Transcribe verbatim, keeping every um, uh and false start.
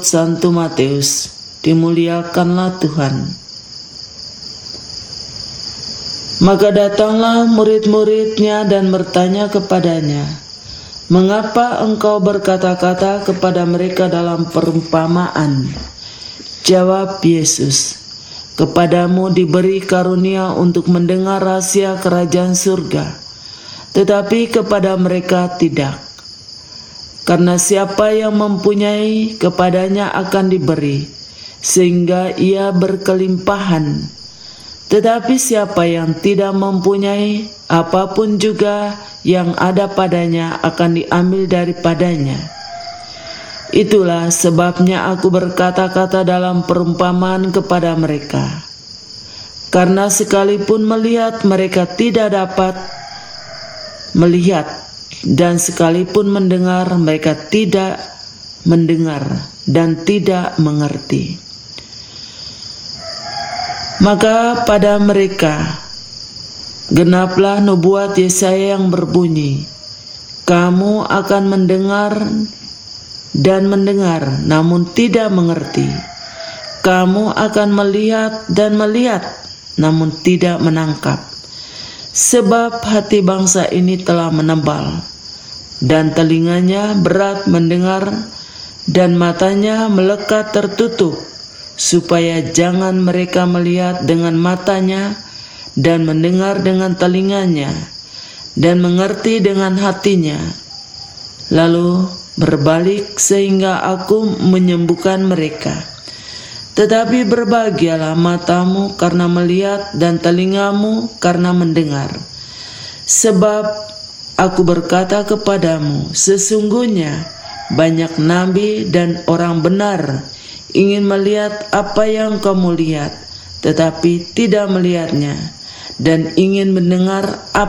Santo Matius. Dimuliakanlah Tuhan. Maka datanglah murid-muridnya dan bertanya kepadanya, "Mengapa engkau berkata-kata kepada mereka dalam perumpamaan?" Jawab Yesus, "Kepadamu diberi karunia untuk mendengar rahasia kerajaan surga, tetapi kepada mereka tidak. Karena siapa yang mempunyai, kepadanya akan diberi, sehingga ia berkelimpahan. Tetapi siapa yang tidak mempunyai, apapun juga yang ada padanya akan diambil daripadanya. Itulah sebabnya aku berkata-kata dalam perumpamaan kepada mereka. Karena sekalipun melihat, mereka tidak dapat melihat, dan sekalipun mendengar, mereka tidak mendengar dan tidak mengerti. Maka pada mereka genaplah nubuat Yesaya yang berbunyi, kamu akan mendengar dan mendengar, namun tidak mengerti. Kamu akan melihat dan melihat, namun tidak menangkap. Sebab hati bangsa ini telah menebal, dan telinganya berat mendengar, dan matanya melekat tertutup, supaya jangan mereka melihat dengan matanya, dan mendengar dengan telinganya, dan mengerti dengan hatinya, lalu berbalik sehingga aku menyembuhkan mereka. Tetapi berbahagialah matamu karena melihat, dan telingamu karena mendengar. Sebab aku berkata kepadamu, sesungguhnya banyak nabi dan orang benar ingin melihat apa yang kamu lihat, tetapi tidak melihatnya, dan ingin mendengar apa